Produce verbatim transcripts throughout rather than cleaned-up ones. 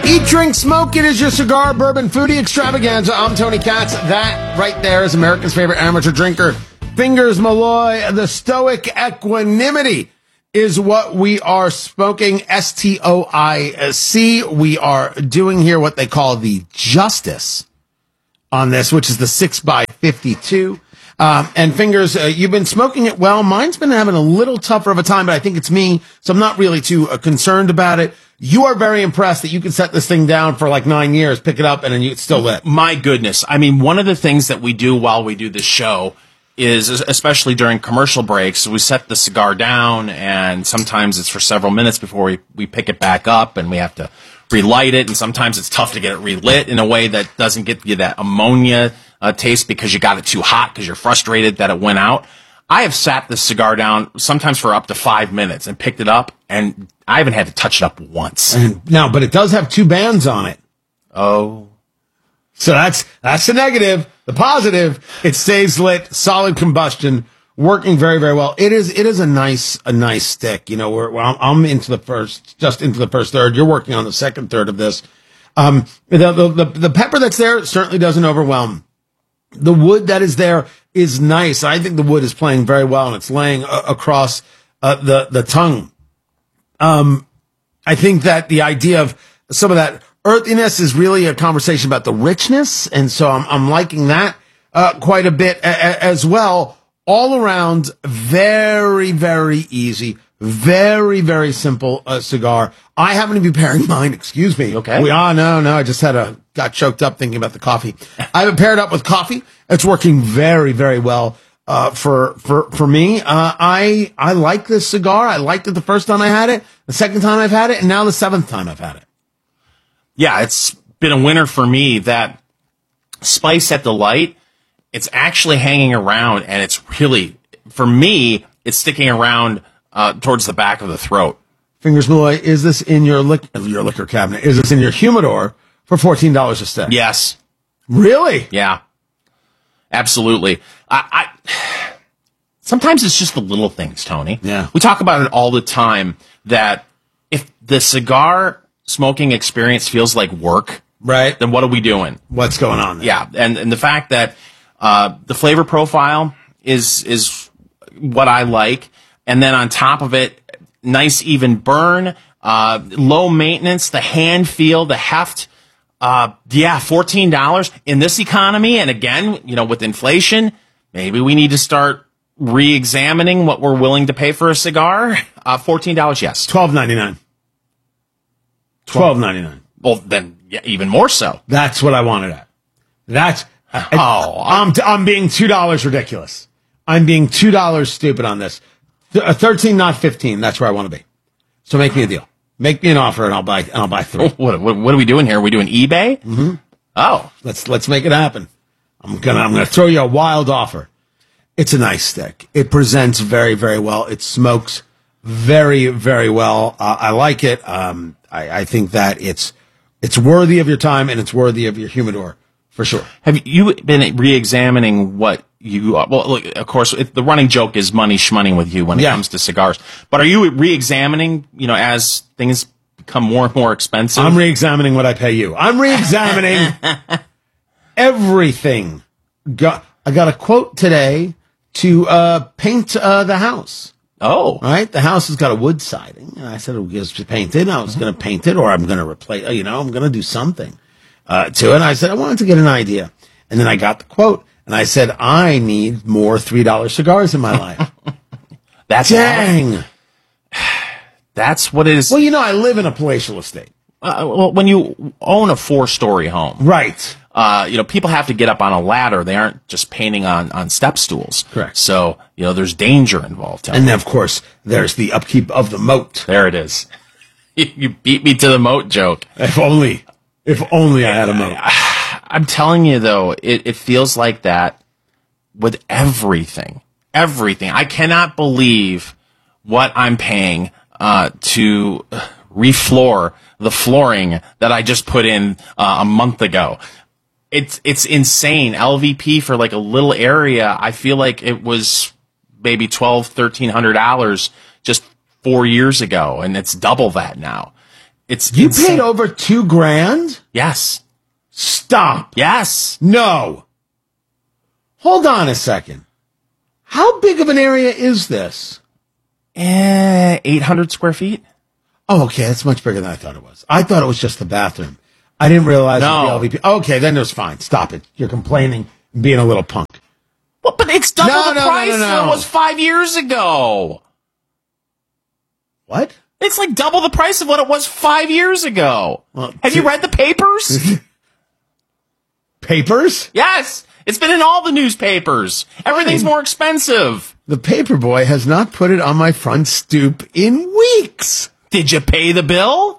Eat, drink, smoke. It is your cigar, bourbon, foodie extravaganza. I'm Tony Katz. That right there is America's favorite amateur drinker, Fingers Malloy. The Stoic Equanimity is what we are smoking. S T O I C. We are doing here what they call the Justice on this, which is the six by fifty-two. Um, and Fingers, uh, you've been smoking it well. Mine's been having a little tougher of a time, but I think it's me, so I'm not really too uh, concerned about it. You are very impressed that you can set this thing down for like nine years, pick it up, and then you, it's still lit. My goodness. I mean, one of the things that we do while we do this show is, especially during commercial breaks, we set the cigar down, and sometimes it's for several minutes before we, we pick it back up, and we have to relight it, and sometimes it's tough to get it relit in a way that doesn't get you that ammonia uh, taste because you got it too hot because you're frustrated that it went out. I have sat the cigar down sometimes for up to five minutes and picked it up, and I haven't had to touch it up once. And now, but it does have two bands on it. Oh. So that's that's the negative. The positive, it stays lit, solid combustion, working very, very well. It is it is a nice a nice stick. You know, we're, well, I'm into the first, just into the first third. You're working on the second third of this. Um, the, the, the, the pepper that's there certainly doesn't overwhelm. The wood that is there is nice. I think the wood is playing very well, and it's laying uh, across uh, the the tongue. Um, I think that the idea of some of that earthiness is really a conversation about the richness, and so I'm I'm liking that uh, quite a bit a- a- as well. All around, very very easy, very very simple uh, cigar. I happen to be pairing mine. Excuse me. Okay. We ah no no. I just had a got choked up thinking about the coffee. I have it paired up with coffee. It's working very very well. Uh, for, for, for me, uh, I, I like this cigar. I liked it the first time I had it, the second time I've had it, and now the seventh time I've had it. Yeah, it's been a winner for me. That spice at the light, it's actually hanging around, and it's really, for me, it's sticking around, uh, towards the back of the throat. Fingers Malloy, is this in your liquor, your liquor cabinet? Is this in your humidor for fourteen dollars a stick? Yes. Really? Yeah. Absolutely. I, I sometimes it's just the little things, Tony. Yeah. We talk about it all the time that if the cigar smoking experience feels like work, right, then what are we doing? What's going on there? Yeah, and and the fact that uh, the flavor profile is is what I like, and then on top of it, nice even burn, uh, low maintenance, the hand feel, the heft. Uh, yeah, fourteen dollars in this economy. And again, you know, with inflation, maybe we need to start re-examining what we're willing to pay for a cigar. Uh, fourteen dollars, yes. twelve ninety-nine. twelve ninety-nine. Well, then, yeah, even more so. That's what I wanted at. That's, I, Oh, I'm, I'm being two dollars ridiculous. I'm being two dollars stupid on this. Th- uh, thirteen, not fifteen. That's where I want to be. So make me a deal. Make me an offer, and I'll buy. And I'll buy three. What, what, what are we doing here? Are we doing eBay? Mm-hmm. Oh, let's let's make it happen. I'm gonna I'm gonna throw you a wild offer. It's a nice stick. It presents very very well. It smokes very very well. Uh, I like it. Um, I, I think that it's it's worthy of your time, and it's worthy of your humidor for sure. Have you been re-examining what you are? Well, look, of course, it, the running joke is money shmoney with you when it Yeah. comes to cigars. But are you re-examining, you know, as things become more and more expensive? I'm re-examining what I pay you. I'm re-examining everything. Got, I got a quote today to uh, paint uh, the house. Oh. All right. The house has got a wood siding. And I said, it was painted. I was going to paint it, or I'm going to replace, you know, I'm going to do something uh, to it. And I said, I wanted to get an idea. And then I got the quote. And I said, I need more three dollar cigars in my life. That's Dang. That's what it is. Well, you know, I live in a palatial estate. Uh, well, when you own a four-story home, right? Uh, you know, people have to get up on a ladder. They aren't just painting on, on step stools. Correct. So, you know, there's danger involved. And then, of course, there's the upkeep of the moat. There it is. You beat me to the moat joke. If only, if only I had a moat. I'm telling you, though, it, it feels like that with everything. Everything. I cannot believe what I'm paying uh, to refloor the flooring that I just put in uh, a month ago. It's it's insane. L V P for like a little area, I feel like it was maybe twelve, thirteen hundred dollars just four years ago, and it's double that now. It's You insane. paid over two grand? Yes. Stop. Yes. No. Hold on a second. How big of an area is this? Eh, eight hundred square feet. Oh, okay. That's much bigger than I thought it was. I thought it was just the bathroom. I didn't realize No. it was the L V P. Okay, then it was fine. Stop it. You're complaining and being a little punk. Well, but it's double No, the no, no, price no, no. that it was five years ago. What? It's like double the price of what it was five years ago. Well, Have to- you read the papers? Papers? Yes. It's been in all the newspapers. Everything's Fine. more expensive. The paper boy has not put it on my front stoop in weeks. Did you pay the bill?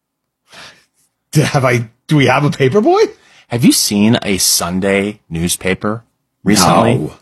Do, have I, do we have a paper boy? Have you seen a Sunday newspaper recently? No.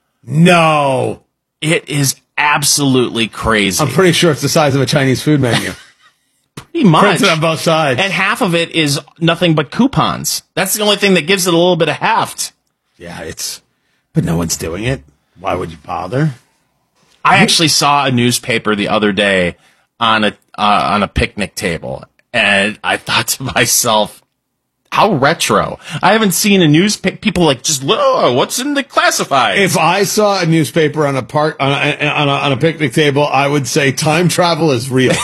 No. It is absolutely crazy. I'm pretty sure it's the size of a Chinese food menu. Pretty much. Printed on both sides. And half of it is nothing but coupons. That's the only thing that gives it a little bit of heft. Yeah, it's, but no one's doing it. Why would you bother? I actually saw a newspaper the other day on a uh, on a picnic table, and I thought to myself, how retro. I haven't seen a newspaper, people like just, oh, what's in the classifieds? If I saw a newspaper on a park on a, on a, on a picnic table, I would say time travel is real.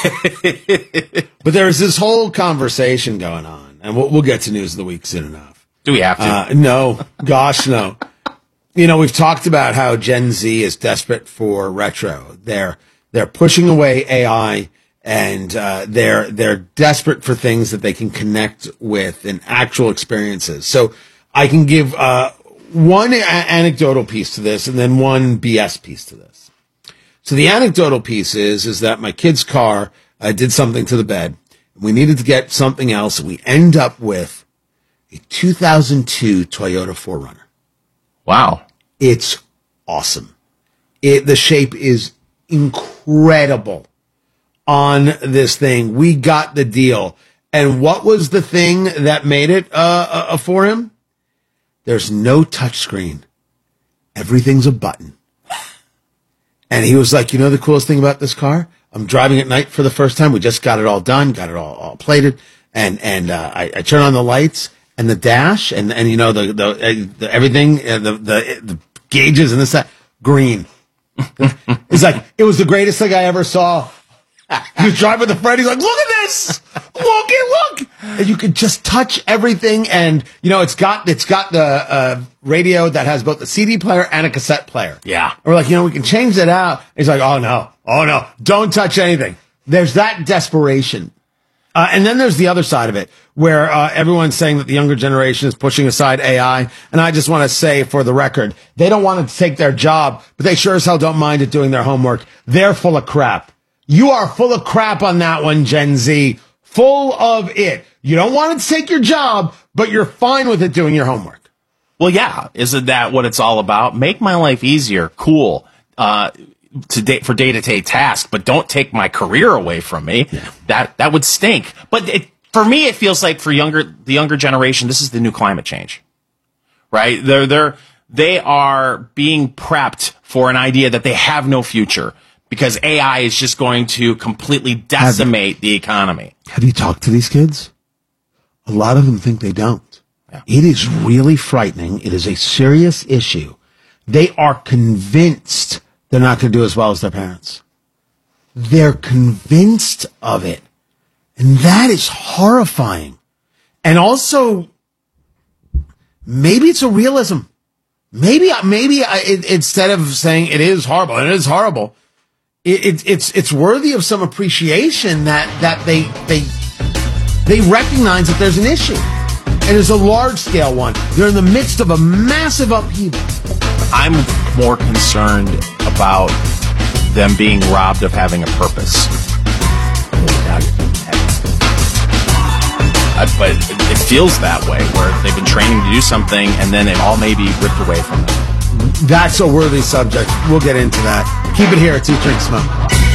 But there's this whole conversation going on, and we'll, we'll get to news of the week soon enough. Do we have to? Uh, no, gosh, no. You know, we've talked about how Gen Z is desperate for retro. They're they're pushing away A I, and uh, they're they're desperate for things that they can connect with in actual experiences. So I can give uh, one a- anecdotal piece to this, and then one B S piece to this. So the anecdotal piece is is that my kid's car uh, did something to the bed. We needed to get something else, and we end up with a two thousand two Toyota four runner. Wow. It's awesome. It, the shape is incredible on this thing. We got the deal. And what was the thing that made it uh, uh, for him? There's no touchscreen. Everything's a button. And he was like, you know the coolest thing about this car? I'm driving at night for the first time. We just got it all done, got it all, all plated. And, and uh, I, I turn on the lights and the dash and, and you know, the, the, uh, the everything, uh, the, the, the gauges and this, that, green. It's like, it was the greatest thing I ever saw. He was driving with a friend. He's like, look at this. Look at, look. And you could just touch everything. And, you know, it's got, it's got the, uh, radio that has both a C D player and a cassette player. Yeah. And we're like, you know, we can change that out. He's like, oh no. Oh no. Don't touch anything. There's that desperation. Uh, and then there's the other side of it, where uh, everyone's saying that the younger generation is pushing aside A I. And I just want to say, for the record, they don't want it to take their job, but they sure as hell don't mind it doing their homework. They're full of crap. You are full of crap on that one, Gen Z. Full of it. You don't want it to take your job, but you're fine with it doing your homework. Well, yeah. Isn't that what it's all about? Make my life easier. Cool. Uh, to date for day-to-day tasks, but don't take my career away from me. Yeah. That that would stink. But it, for me, it feels like for younger the younger generation, this is the new climate change, right? They're they're they are being prepped for an idea that they have no future because A I is just going to completely decimate the economy. Have you talked to these kids? A lot of them think they don't. Yeah. It is really frightening. It is a serious issue. They are convinced they're not going to do as well as their parents. They're convinced of it. And that is horrifying. And also, maybe it's a realism. Maybe, maybe I, it, instead of saying it is horrible, and it is horrible, it, it, it's, it's worthy of some appreciation that, that they, they, they recognize that there's an issue. And it's a large scale one. They're in the midst of a massive upheaval. I'm more concerned about them being robbed of having a purpose. Uh, but it feels that way, where they've been training to do something, and then it all may be ripped away from them. That's a worthy subject. We'll get into that. Keep it here at Eat, Drink, Smoke.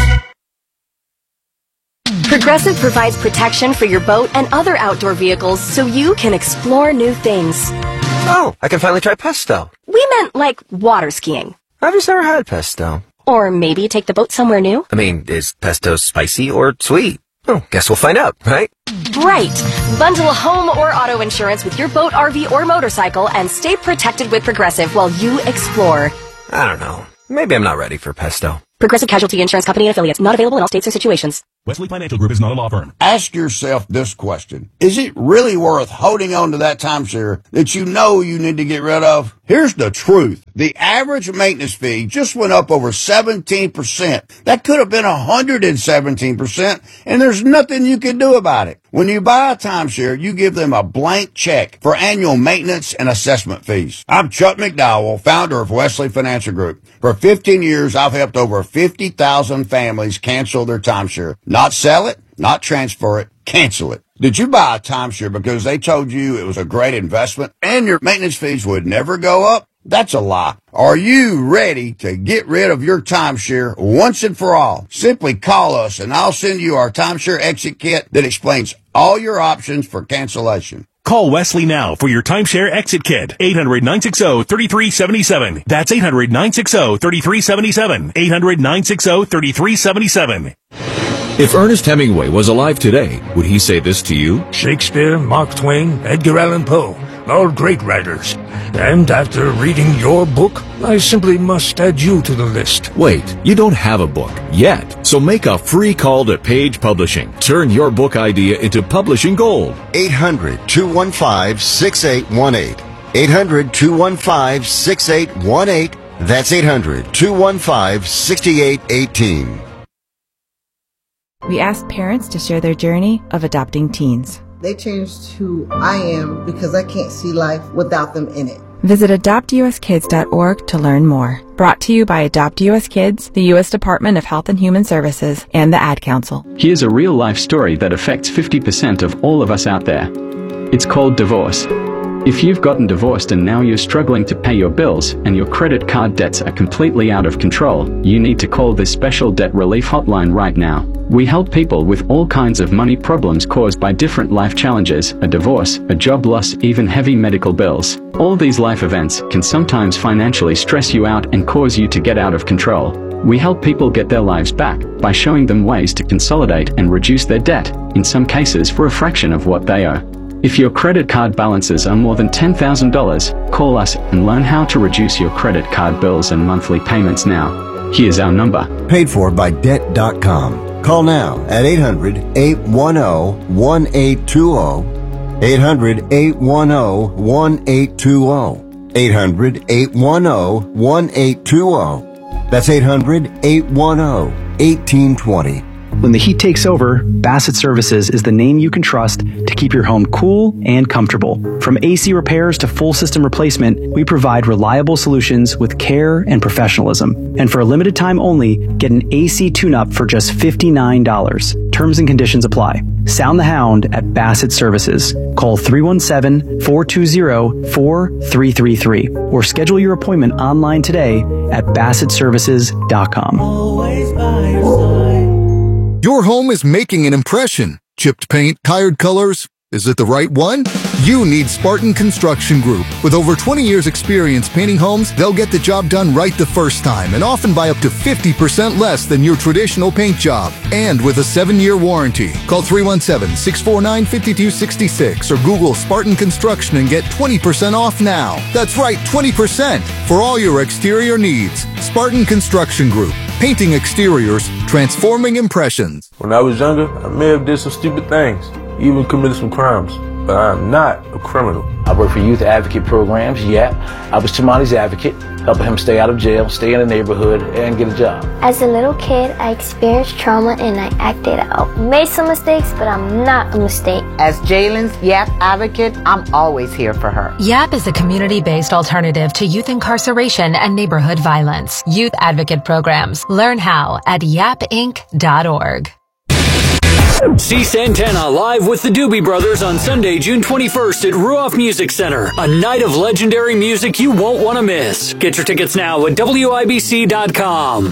Progressive provides protection for your boat and other outdoor vehicles so you can explore new things. Oh, I can finally try pesto. We meant like water skiing. I've just never had pesto. Or maybe take the boat somewhere new. I mean, is pesto spicy or sweet? Oh, guess we'll find out, right? Right. Bundle home or auto insurance with your boat, R V, or motorcycle and stay protected with Progressive while you explore. I don't know. Maybe I'm not ready for pesto. Progressive Casualty Insurance Company and affiliates. Not available in all states or situations. Wesley Financial Group is not a law firm. Ask yourself this question. Is it really worth holding on to that timeshare that you know you need to get rid of? Here's the truth. The average maintenance fee just went up over seventeen percent. That could have been one hundred seventeen percent, and there's nothing you can do about it. When you buy a timeshare, you give them a blank check for annual maintenance and assessment fees. I'm Chuck McDowell, founder of Wesley Financial Group. For fifteen years, I've helped over fifty thousand families cancel their timeshare. Not sell it, not transfer it, cancel it. Did you buy a timeshare because they told you it was a great investment and your maintenance fees would never go up? That's a lie. Are you ready to get rid of your timeshare once and for all? Simply call us and I'll send you our timeshare exit kit that explains all your options for cancellation. Call Wesley now for your timeshare exit kit. eight hundred, nine six zero, three three seven seven. That's eight hundred, nine six zero, three three seven seven. eight hundred, nine six zero, three three seven seven. If Ernest Hemingway was alive today, would he say this to you? Shakespeare, Mark Twain, Edgar Allan Poe, all great writers. And after reading your book, I simply must add you to the list. Wait, you don't have a book yet. So make a free call to Page Publishing. Turn your book idea into publishing gold. eight hundred, two one five, six eight one eight. eight hundred, two one five, six eight one eight. That's eight hundred, two one five, six eight one eight. We asked parents to share their journey of adopting teens. They changed who I am because I can't see life without them in it. Visit adopt u s kids dot org to learn more. Brought to you by Adopt U S Kids, the U S Department of Health and Human Services, and the Ad Council. Here's a real-life story that affects fifty percent of all of us out there. It's called divorce. If you've gotten divorced and now you're struggling to pay your bills and your credit card debts are completely out of control, you need to call this special debt relief hotline right now. We help people with all kinds of money problems caused by different life challenges, a divorce, a job loss, even heavy medical bills. All these life events can sometimes financially stress you out and cause you to get out of control. We help people get their lives back by showing them ways to consolidate and reduce their debt, in some cases for a fraction of what they owe. If your credit card balances are more than ten thousand dollars, call us and learn how to reduce your credit card bills and monthly payments now. Here's our number. Paid for by debt dot com. Call now at eight hundred, eight one zero, one eight two zero. eight hundred, eight one zero, one eight two zero. eight hundred, eight one zero, one eight two zero. That's eight hundred, eight one zero, one eight two zero. When the heat takes over, Bassett Services is the name you can trust to keep your home cool and comfortable. From A C repairs to full system replacement, we provide reliable solutions with care and professionalism. And for a limited time only, get an A C tune-up for just fifty-nine dollars. Terms and conditions apply. Sound the Hound at Bassett Services. Call three one seven, four two zero, four three three three or schedule your appointment online today at bassett services dot com. Always by your side. Your home is making an impression. Chipped paint, tired colors. Is it the right one? You need Spartan Construction Group. With over twenty years experience painting homes, they'll get the job done right the first time and often by up to fifty percent less than your traditional paint job. And with a seven-year warranty. Call three one seven, six four nine, five two six six or Google Spartan Construction and get twenty percent off now. That's right, twenty percent for all your exterior needs. Spartan Construction Group. Painting exteriors, transforming impressions. When I was younger, I may have did some stupid things, even committed some crimes, but I am not a criminal. I work for youth advocate programs, Y A P. I was Tamani's advocate, helping him stay out of jail, stay in the neighborhood, and get a job. As a little kid, I experienced trauma and I acted out. Made some mistakes, but I'm not a mistake. As Jalen's Y A P advocate, I'm always here for her. Y A P is a community-based alternative to youth incarceration and neighborhood violence. Youth advocate programs. Learn how at yap inc dot org. See Santana live with the Doobie Brothers on Sunday, June twenty-first at Ruoff Music Center. A night of legendary music you won't want to miss. Get your tickets now at W I B C dot com.